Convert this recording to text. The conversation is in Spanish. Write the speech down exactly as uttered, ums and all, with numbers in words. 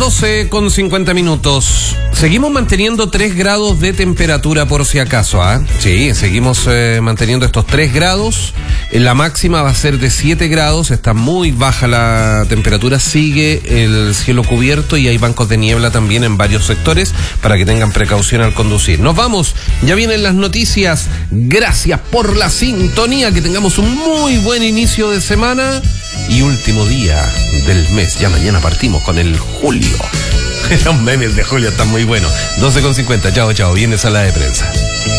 doce con cincuenta minutos. Seguimos manteniendo tres grados de temperatura por si acaso, ¿ah? ¿eh? Sí, seguimos eh, manteniendo estos tres grados. La máxima va a ser de siete grados, está muy baja la temperatura, sigue el cielo cubierto y hay bancos de niebla también en varios sectores para que tengan precaución al conducir. Nos vamos, ya vienen las noticias. Gracias por la sintonía, que tengamos un muy buen inicio de semana y último día del mes. Ya mañana partimos con el julio. Los memes de julio están muy buenos. doce con cincuenta, chao, chao, viene Sala de Prensa.